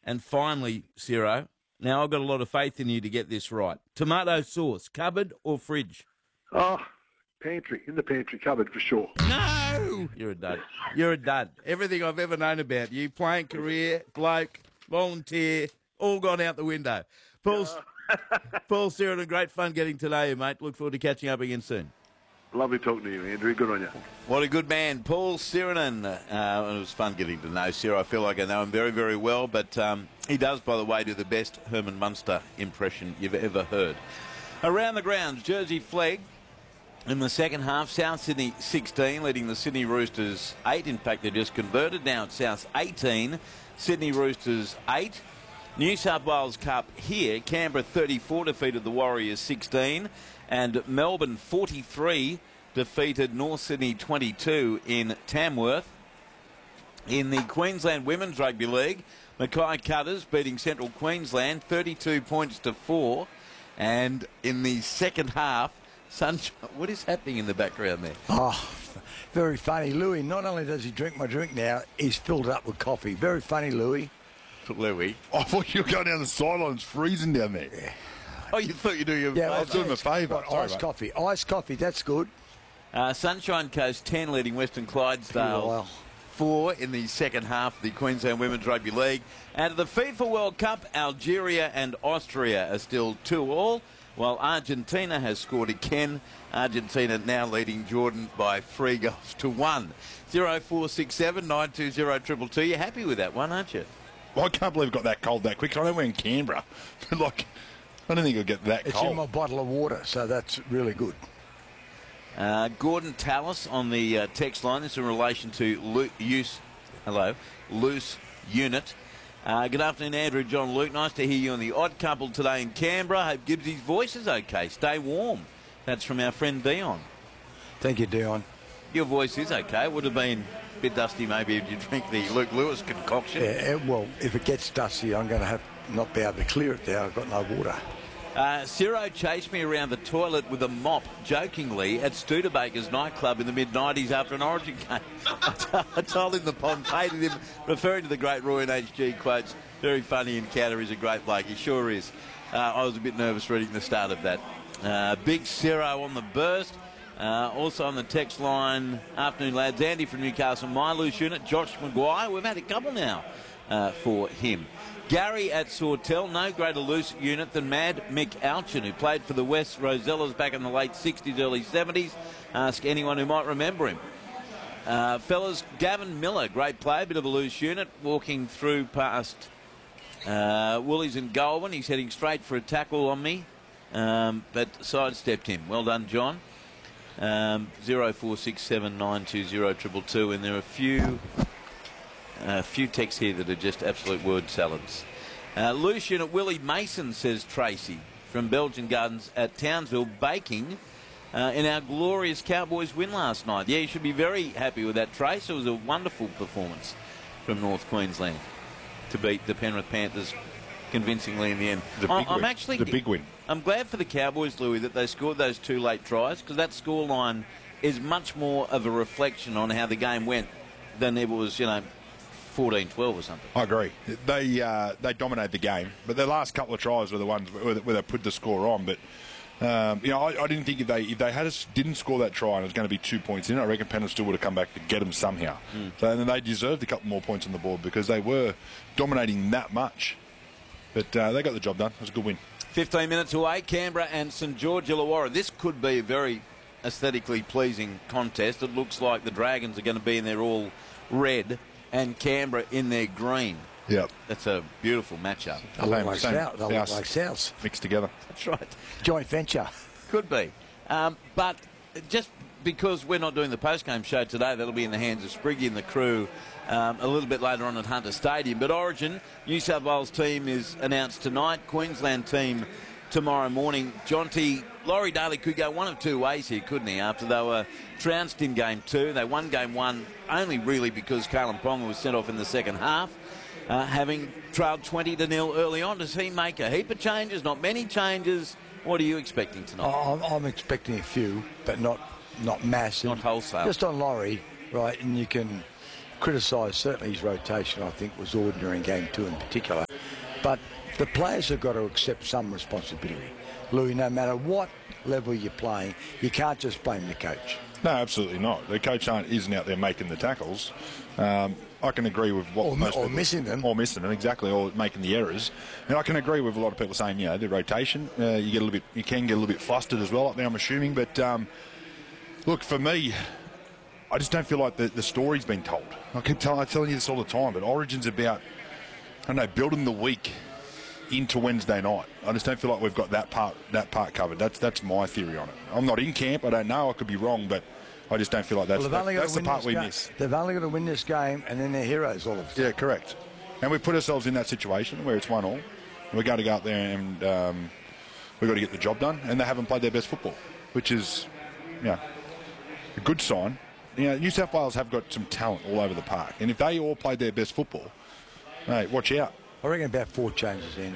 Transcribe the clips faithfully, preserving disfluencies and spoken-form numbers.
And finally, Ciro, now I've got a lot of faith in you to get this right. Tomato sauce, cupboard or fridge? Oh, pantry, in the pantry cupboard for sure. No! You're a dud. You're a dud. Everything I've ever known about you, playing career, bloke, volunteer, all gone out the window. Paul, Paul Sirenan, great fun getting to know you, mate. Look forward to catching up again soon. Lovely talking to you, Andrew. Good on you. What a good man, Paul Sirenan. Uh, it was fun getting to know Ciro. I feel like I know him very, very well, but um, he does, by the way, do the best Herman Munster impression you've ever heard. Around the grounds, Jersey flag in the second half. South Sydney sixteen, leading the Sydney Roosters eight. In fact, they just converted. Now it's South eighteen, Sydney Roosters eight. New South Wales Cup here. Canberra thirty-four defeated the Warriors sixteen. And Melbourne forty-three defeated North Sydney twenty-two in Tamworth. In the Queensland Women's Rugby League, Mackay Cutters beating Central Queensland thirty-two points to four. And in the second half, Sunshine, what is happening in the background there? Oh, very funny. Louis, not only does he drink my drink now, he's filled it up with coffee. Very funny, Louis. Louis. I thought you were going down the sideline. It's freezing down there. Yeah. Oh, you thought you'd do your Yeah, I was doing him a favour. What, Sorry, iced mate. coffee. Iced coffee, that's good. Uh, Sunshine Coast ten leading Western Clydesdale Wow. four in the second half of the Queensland Women's Rugby League. And at the FIFA World Cup, Algeria and Austria are still two all, while Argentina has scored again. Argentina now leading Jordan by three goals to one. zero four six seven nine two zero two two. You're happy with that one, aren't you? Well, I can't believe it got that cold that quick. I know we're in Canberra. like, I don't think it'll get that It's cold. in my bottle of water, so that's really good. Uh, Gordon Tallis on the uh, text line. This is in relation to lo- use, hello, loose unit. Uh, good afternoon, Andrew, John, Luke. Nice to hear you on the Odd Couple today in Canberra. Hope Gibbsy's voice is okay. Stay warm. That's from our friend Dion. Thank you, Dion. Your voice is okay. Would have been a bit dusty maybe if you drink the Luke Lewis concoction. Yeah, well, if it gets dusty, I'm going to have not be able to clear it there. I've got no water. Uh, Ciro chased me around the toilet with a mop, jokingly, at Studebaker's nightclub in the mid nineties after an Origin game. I, t- I told him the pond hated him, referring to the great Roy and H G quotes. Very funny encounter. He's a great bloke. He sure is. Uh, I was a bit nervous reading the start of that. Uh, big Ciro on the burst. Uh, also on the text line, afternoon lads, Andy from Newcastle, my loose unit, Josh Maguire. We've had a couple now uh, for him. Gary at Sawtell, no greater loose unit than Mad Mick Alchin, who played for the West Rosellas back in the late sixties, early seventies. Ask anyone who might remember him. Uh, fellas, Gavin Miller, great player, bit of a loose unit, walking through past uh, Woolies and Goulburn. He's heading straight for a tackle on me, um, but sidestepped him. Well done, John. Um, zero four six seven nine two zero two two, and there are a few a few texts here that are just absolute word salads. Uh, loose unit Willie Mason, says Tracy from Belgian Gardens at Townsville, baking uh, in our glorious Cowboys win last night. Yeah, you should be very happy with that, Trace. It was a wonderful performance from North Queensland to beat the Penrith Panthers convincingly in the end. The big I, I'm win. actually The big win. I'm glad for the Cowboys, Louis, that they scored those two late tries, because that scoreline is much more of a reflection on how the game went than it was, you know, fourteen twelve or something. I agree. They uh, they dominated the game, but their last couple of tries were the ones where they, where they put the score on. But um, you know, I, I didn't think if they if they had a, didn't score that try and it was going to be two points in, I reckon Penrith still would have come back to get them somehow. Mm. So and then they deserved a couple more points on the board because they were dominating that much. But uh, they got the job done. It was a good win. fifteen minutes away, Canberra and St George Illawarra. This could be a very aesthetically pleasing contest. It looks like the Dragons are going to be in their all red and Canberra in their green. Yep. That's a beautiful matchup. They look Same- like same South. They look house like Souths. mixed together. That's right. Joint venture. Could be. Um, but just because we're not doing the post-game show today, that'll be in the hands of Spriggy and the crew um, a little bit later on at Hunter Stadium. But Origin, New South Wales team is announced tonight. Queensland team tomorrow morning. Jonty, Laurie Daly could go one of two ways here, couldn't he? After they were trounced in game two. They won game one only really because Kalen Ponga was sent off in the second half. Uh, having trailed twenty to nil early on, does he make a heap of changes? Not many changes. What are you expecting tonight? I'm, I'm expecting a few, but not not massive. Not wholesale. Just on Laurie, right? And you can criticised certainly his rotation, I think, was ordinary in game two in particular. But the players have got to accept some responsibility. Louis, no matter what level you're playing, you can't just blame the coach. No, absolutely not. The coach aren't, isn't out there making the tackles. Um, I can agree with what Or, most or people, missing them. or missing them, exactly, or making the errors. And I can agree with a lot of people saying, you know, the rotation, uh, you get a little bit, you can get a little bit flustered as well up there, I'm assuming. But um, look, for me, I just don't feel like the, the story's been told. I keep tell, I'm telling you this all the time, but Origin's about, I don't know, building the week into Wednesday night. I just don't feel like we've got that part that part covered. That's that's my theory on it. I'm not in camp. I don't know. I could be wrong, but I just don't feel like that's, Well, that, that's the part we ga- miss. They've only got to win this game, and then they're heroes all of a sudden. Yeah, correct. And we put ourselves in that situation where it's one all. We've got to go out there and um, we've got to get the job done. And they haven't played their best football, which is, you know, a good sign. You know, New South Wales have got some talent all over the park, and if they all played their best football, hey, watch out. I reckon about four changes, Andrew.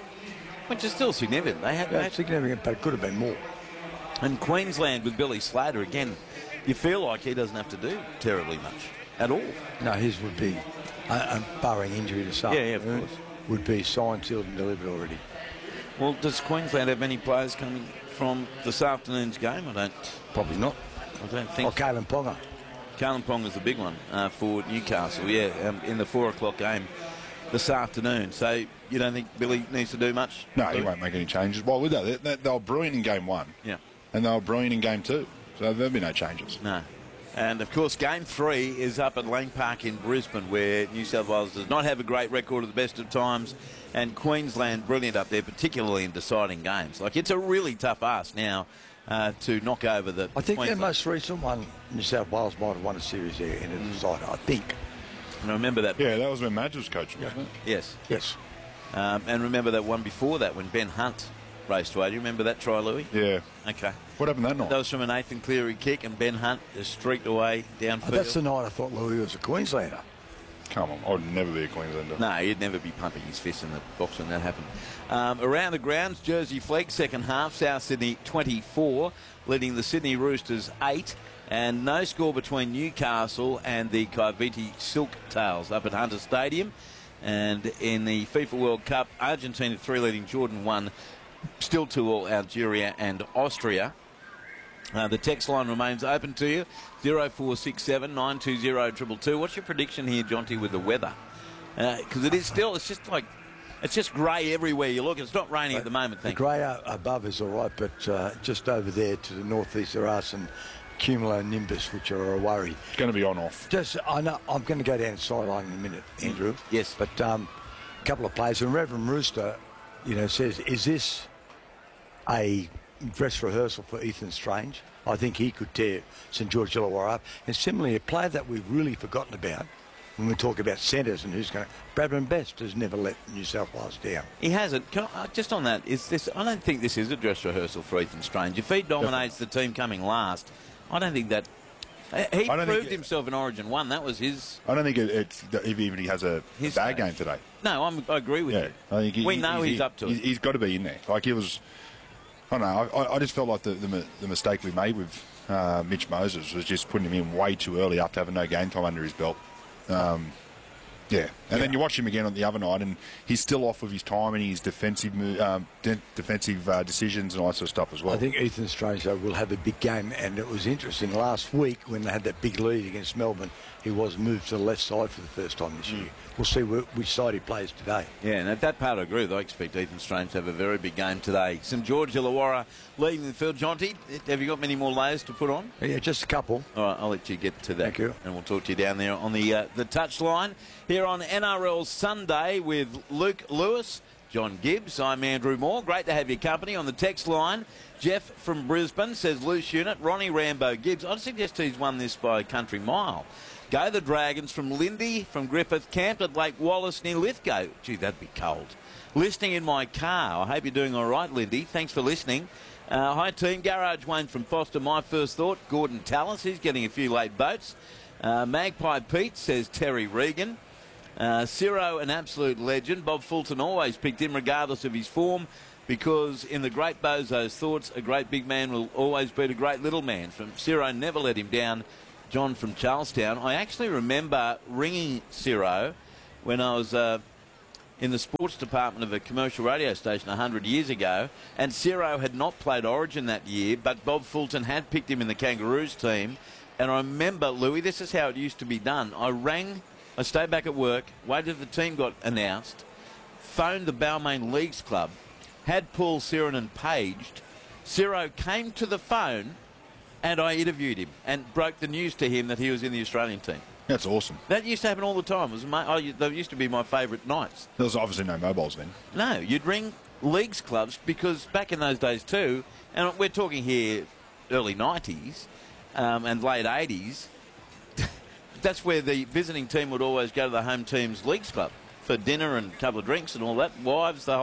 Which is still significant. They had Yeah, that. significant, but it could have been more. And Queensland with Billy Slater, again, you feel like he doesn't have to do terribly much at all. No, his would be, uh, uh, barring injury to some, Yeah, yeah, of course. would be signed, sealed and delivered already. Well, does Queensland have many players coming from this afternoon's game? I don't, Probably not. I don't Or think. Kalen Ponga. Kalimpong is the big one uh, for Newcastle, yeah, um, in the four o'clock game this afternoon. So you don't think Billy needs to do much? No, he won't make any changes. Why would they? They, they, they were brilliant in game one. Yeah. And they were brilliant in game two. So there'll be no changes. No. And, of course, Game three is up at Lang Park in Brisbane, where New South Wales does not have a great record at the best of times, and Queensland brilliant up there, particularly in deciding games. Like, it's a really tough ask now uh, to knock over the I think Queensland. their most recent one, New South Wales might have won a series there in a Mm. decider, I think. And remember that. Yeah, that was when Madge was coaching, wasn't it? Yes. Yes. Um, and remember that one before that when Ben Hunt raced away. Do you remember that try, Louis? Yeah. Okay. What happened that night? That was from a Nathan Cleary kick, and Ben Hunt just streaked away downfield. Oh, that's the night I thought Louis was a Queenslander. Come on, I would never be a Queenslander. No, he'd never be pumping his fist in the box when that happened. Um, around the grounds, Jersey Flegg, second half, South Sydney twenty-four, leading the Sydney Roosters eight. And no score between Newcastle and the Kaiviti Silk Tails up at Hunter Stadium. And in the FIFA World Cup, Argentina three leading Jordan one, still two all Algeria and Austria. Uh, the text line remains open to you, zero four six seven nine two zero two two two. What's your prediction here, Jonty, with the weather? Because uh, it is still, it's just like, it's just grey everywhere you look. It's not raining at the moment, The thank you. grey uh, above is all right, but uh, just over there to the northeast there are some cumulonimbus, which are a worry. It's going to be on off. Just, I know I'm going to go down the sideline in a minute, Andrew. Yes. But um, a couple of players, and Reverend Rooster, you know, says, is this a dress rehearsal for Ethan Strange? I think he could tear St George Illawarra up. And similarly, a player that we've really forgotten about when we talk about centres and who's going to... Bradman Best has never let New South Wales down. He hasn't. Can I, uh, just on that, is this? I don't think this is a dress rehearsal for Ethan Strange. If he dominates the team coming last, I don't think that... uh, He I don't proved think- himself in Origin one. That was his... I don't think it, it's if even he has a, a His bad stage. game today. No, I'm, I agree with Yeah, you. I think he, we he- know he's, he- up to he's, it. He's got to be in there. Like he was. I don't know. I, I just felt like the, the mi- the mistake we made with uh, Mitch Moses was just putting him in way too early after having no game time under his belt. Um, yeah, and then you watch him again on the other night, and he's still off of his timing, his defensive mo- um, de- defensive uh, decisions, and all that sort of stuff as well. I think Ethan Strange, though, will have a big game, and it was interesting. Last week, when they had that big lead against Melbourne, he was moved to the left side for the first time this year. We'll see wh- which side he plays today. Yeah, and at that part I agree with. I expect Ethan Strange to have a very big game today. St George Illawarra leading the field. Jonty, have you got many more layers to put on? Yeah, just a couple. All right, I'll let you get to that. Thank you. And we'll talk to you down there on the uh, the touchline here on N R L Sunday with Luke Lewis, John Gibbs. I'm Andrew Moore. Great to have your company on the text line. Jeff from Brisbane says loose unit. Ronnie Rambo Gibbs. I'd suggest he's won this by a country mile. Go the Dragons from Lindy, from Griffith, camped at Lake Wallace near Lithgow. Gee, that'd be cold. Listening in my car. I hope you're doing all right, Lindy. Thanks for listening. Uh, hi, team. Garage Wayne from Foster. My first thought, Gordon Tallis. He's getting a few late boats. Uh, Magpie Pete says Terry Regan. Uh, Ciro, an absolute legend. Bob Fulton always picked him regardless of his form because in the great Bozo's thoughts, a great big man will always beat a great little man. From Ciro, never let him down. John from Charlestown. I actually remember ringing Ciro when I was uh, in the sports department of a commercial radio station one hundred years ago, and Ciro had not played Origin that year, but Bob Fulton had picked him in the Kangaroos team. And I remember, Louis, this is how it used to be done. I rang, I stayed back at work, waited till the team got announced, phoned the Balmain Leagues Club, had Paul Sirenin paged. Ciro came to the phone and I interviewed him and broke the news to him that he was in the Australian team. That's awesome. That used to happen all the time. It was my, oh, they used to be my favourite nights. There was obviously no mobiles then. No, you'd ring leagues clubs because back in those days too, and we're talking here early nineties um, and late eighties, that's where the visiting team would always go to the home team's leagues club for dinner and a couple of drinks and all that. Wives, the whole